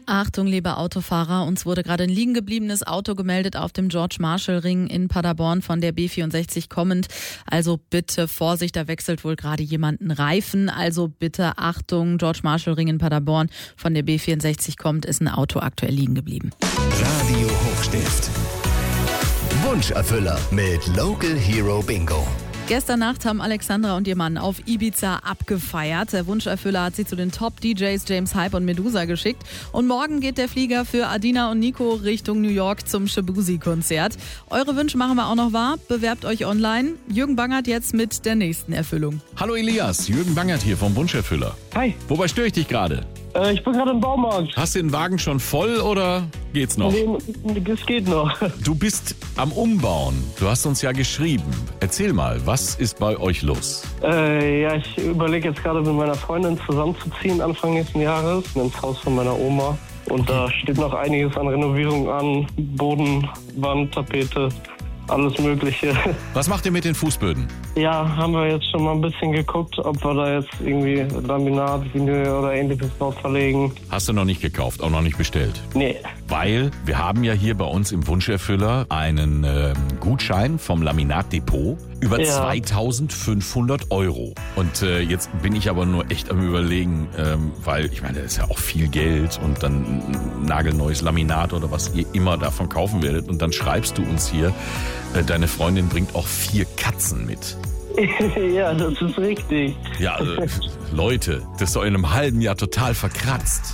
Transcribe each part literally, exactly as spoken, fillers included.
Achtung, liebe Autofahrer, uns wurde gerade ein liegen gebliebenes Auto gemeldet auf dem George-Marshall-Ring in Paderborn von der B vierundsechzig kommend. Also bitte Vorsicht, da wechselt wohl gerade jemand einen Reifen. Also bitte Achtung, George-Marshall-Ring in Paderborn von der B vierundsechzig kommt, ist ein Auto aktuell liegen geblieben. Radio Hochstift. Wunscherfüller mit Local Hero Bingo. Gestern Nacht haben Alexandra und ihr Mann auf Ibiza abgefeiert. Der Wunscherfüller hat sie zu den Top-D Js James Hype und Medusa geschickt. Und morgen geht der Flieger für Adina und Nico Richtung New York zum Shabuzi-Konzert. Eure Wünsche machen wir auch noch wahr. Bewerbt euch online. Jürgen Bangert jetzt mit der nächsten Erfüllung. Hallo Elias, Jürgen Bangert hier vom Wunscherfüller. Hi. Wobei störe ich dich gerade? Äh, ich bin gerade im Baumarkt. Hast du den Wagen schon voll oder geht's noch? Nee, es geht noch. Du bist am Umbauen. Du hast uns ja geschrieben. Erzähl mal, was ist bei euch los? Äh, ja, ich überlege jetzt gerade mit meiner Freundin zusammenzuziehen Anfang nächsten Jahres ins Haus von meiner Oma. Und da steht noch einiges an Renovierung an. Boden, Wand, Tapete, alles Mögliche. Was macht ihr mit den Fußböden? Ja, haben wir jetzt schon mal ein bisschen geguckt, ob wir da jetzt irgendwie Laminat, Vinyl oder ähnliches drauf verlegen. Hast du noch nicht gekauft, auch noch nicht bestellt? Nee. Weil wir haben ja hier bei uns im Wunscherfüller einen äh, Gutschein vom Laminatdepot über Ja. zweitausendfünfhundert Euro. Und äh, jetzt bin ich aber nur echt am Überlegen, ähm, weil ich meine, das ist ja auch viel Geld und dann ein nagelneues Laminat oder was ihr immer davon kaufen werdet. Und dann schreibst du uns hier, äh, deine Freundin bringt auch vier Katzen mit. Ja, das ist richtig. Ja, also, Leute, das ist doch in einem halben Jahr total verkratzt.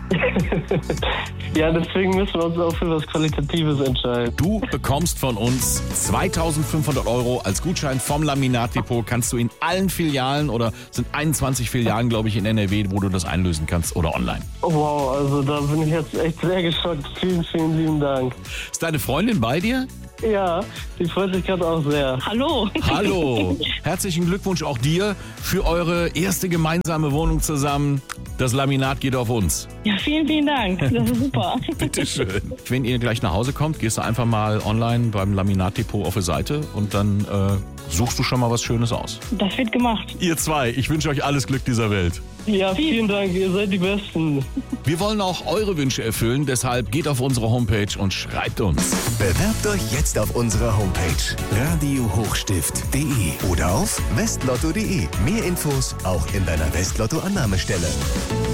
Ja, deswegen müssen wir uns auch für was Qualitatives entscheiden. Du bekommst von uns zweitausendfünfhundert Euro als Gutschein vom Laminatdepot. Kannst du in allen Filialen oder sind einundzwanzig Filialen, glaube ich, in N R W, wo du das einlösen kannst oder online. Oh, wow, also da bin ich jetzt echt sehr geschockt. Vielen, vielen lieben Dank. Ist deine Freundin bei dir? Ja, die freut sich gerade auch sehr. Hallo. Hallo. Herzlichen Glückwunsch auch dir für eure erste gemeinsame Wohnung zusammen. Das Laminat geht auf uns. Ja, vielen, vielen Dank. Das ist super. Bitteschön. Wenn ihr gleich nach Hause kommt, gehst du einfach mal online beim Laminatdepot auf die Seite und dann äh, suchst du schon mal was Schönes aus. Das wird gemacht. Ihr zwei, ich wünsche euch alles Glück dieser Welt. Ja, vielen Dank, ihr seid die Besten. Wir wollen auch eure Wünsche erfüllen, deshalb geht auf unsere Homepage und schreibt uns. Bewerbt euch jetzt auf unserer Homepage radio hochstift punkt de oder auf westlotto punkt de. Mehr Infos auch in deiner Westlotto-Annahmestelle.